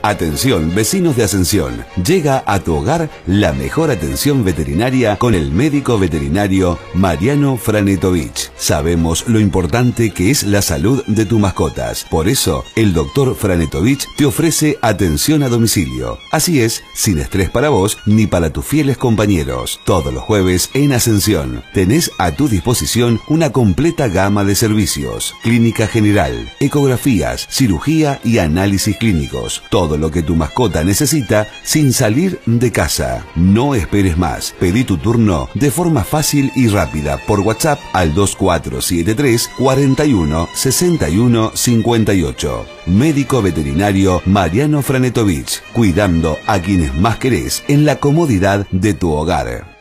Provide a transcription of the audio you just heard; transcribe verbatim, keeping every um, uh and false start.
Atención, vecinos de Ascensión. Llega a tu hogar la mejor atención veterinaria con el médico veterinario Mariano Franetovich. Sabemos lo importante que es la salud de tus mascotas. Por eso, el doctor Franetovich te ofrece atención a domicilio. Así es, sin estrés para vos ni para tus fieles compañeros. Todos los jueves en Ascensión tenés a tu disposición una completa gama de servicios. Clínica general, ecografías, cirugía y análisis clínicos. Todo lo que tu mascota necesita sin salir de casa. No esperes más. Pedí tu turno de forma fácil y rápida por WhatsApp al dos cuatro siete tres, cuatro uno, seis uno cinco ocho. Médico veterinario Mariano Franetovich, cuidando a quienes más querés en la comodidad de tu hogar.